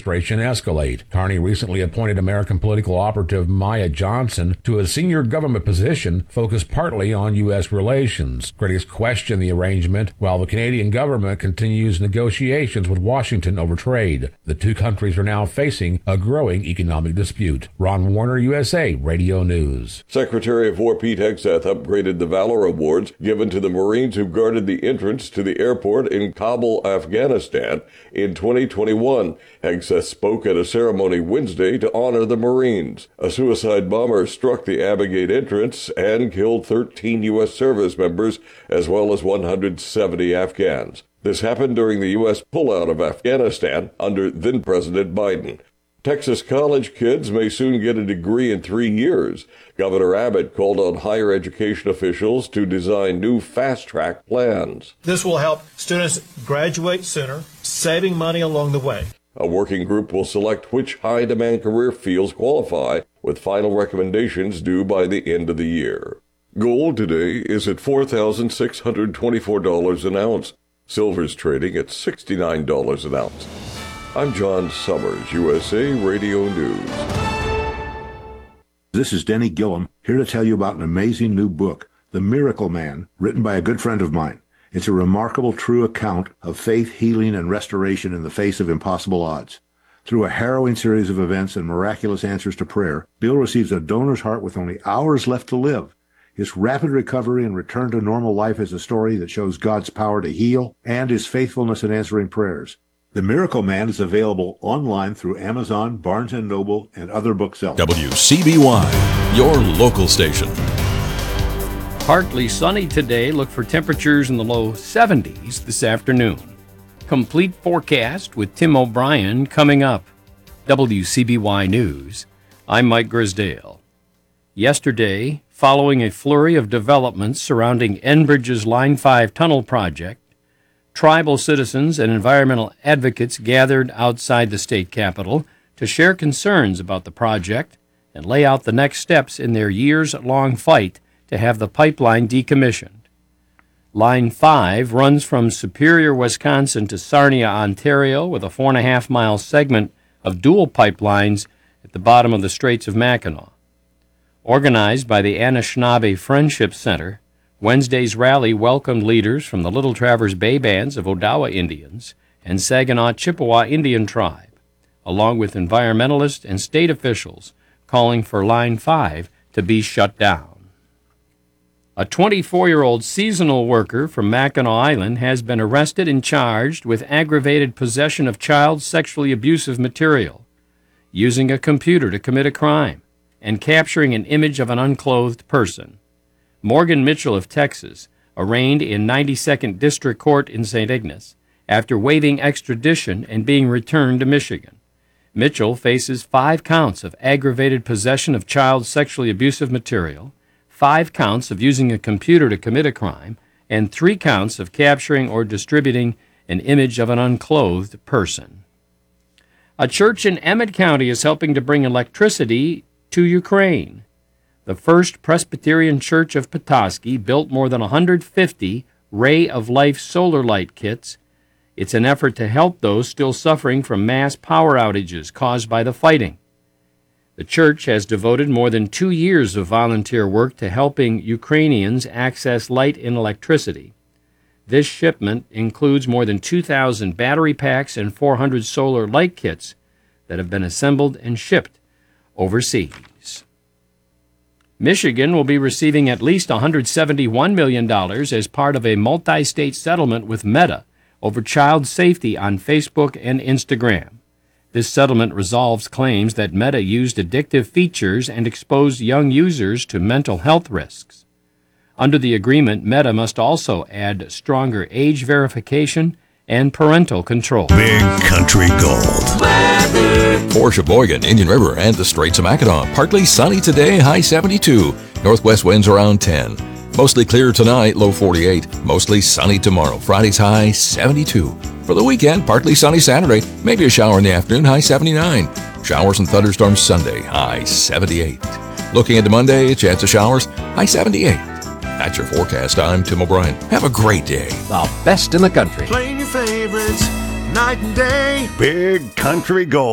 administration escalate. Carney recently appointed American political operative Maya Johnson to a senior government position focused partly on U.S. relations. Critics question the arrangement while the Canadian government continues negotiations with Washington over trade. The two countries are now facing a growing economic dispute. Ron Warner, USA Radio News. Secretary of War Pete Hegseth upgraded the Valor Awards given to the Marines who guarded the entrance to the airport in Kabul, Afghanistan in 2021. Hegseth spoke at a ceremony Wednesday to honor the Marines. A suicide bomber struck the Abbey Gate entrance and killed 13 U.S. service members as well as 170 Afghans. This happened during the U.S. pullout of Afghanistan under then-President Biden. Texas college kids may soon get a degree in 3 years. Governor Abbott called on higher education officials to design new fast-track plans. This will help students graduate sooner, saving money along the way. A working group will select which high-demand career fields qualify, with final recommendations due by the end of the year. Gold today is at $4,624 an ounce. Silver's trading at $69 an ounce. I'm John Summers, USA Radio News. This is Denny Gillum, here to tell you about an amazing new book, The Miracle Man, written by a good friend of mine. It's a remarkable, true account of faith, healing, and restoration in the face of impossible odds. Through a harrowing series of events and miraculous answers to prayer, Bill receives a donor's heart with only hours left to live. His rapid recovery and return to normal life is a story that shows God's power to heal and his faithfulness in answering prayers. The Miracle Man is available online through Amazon, Barnes & Noble, and other booksellers. WCBY, your local station. Partly sunny today. Look for temperatures in the low 70s this afternoon. Complete forecast with Tim O'Brien coming up. WCBY News. I'm Mike Grisdale. Yesterday, following a flurry of developments surrounding Enbridge's Line 5 tunnel project, tribal citizens and environmental advocates gathered outside the state capitol to share concerns about the project and lay out the next steps in their years-long fight to have the pipeline decommissioned. Line 5 runs from Superior, Wisconsin to Sarnia, Ontario, with a 4.5-mile segment of dual pipelines at the bottom of the Straits of Mackinac. Organized by the Anishinaabe Friendship Center, Wednesday's rally welcomed leaders from the Little Traverse Bay Bands of Odawa Indians and Saginaw Chippewa Indian Tribe, along with environmentalists and state officials calling for Line 5 to be shut down. A 24-year-old seasonal worker from Mackinac Island has been arrested and charged with aggravated possession of child sexually abusive material, using a computer to commit a crime, and capturing an image of an unclothed person. Morgan Mitchell of Texas, arraigned in 92nd District Court in St. Ignace after waiving extradition and being returned to Michigan. Mitchell faces 5 counts of aggravated possession of child sexually abusive material, 5 counts of using a computer to commit a crime, and 3 counts of capturing or distributing an image of an unclothed person. A church in Emmett County is helping to bring electricity to Ukraine. The First Presbyterian Church of Petoskey built more than 150 Ray of Life solar light kits. It's an effort to help those still suffering from mass power outages caused by the fighting. The church has devoted more than 2 years of volunteer work to helping Ukrainians access light and electricity. This shipment includes more than 2,000 battery packs and 400 solar light kits that have been assembled and shipped overseas. Michigan will be receiving at least $171 million as part of a multi-state settlement with Meta over child safety on Facebook and Instagram. This settlement resolves claims that Meta used addictive features and exposed young users to mental health risks. Under the agreement, Meta must also add stronger age verification and parental control. Big Country Gold. For Sheboygan, Indian River, and the Straits of Mackinac. Partly sunny today, high 72. Northwest winds around 10. Mostly clear tonight, low 48. Mostly sunny tomorrow. Friday's high 72. For the weekend, partly sunny Saturday. Maybe a shower in the afternoon, high 79. Showers and thunderstorms Sunday, high 78. Looking into Monday, a chance of showers, high 78. That's your forecast. I'm Tim O'Brien. Have a great day. The best in the country. Playing your favorites night and day. Big Country Gold.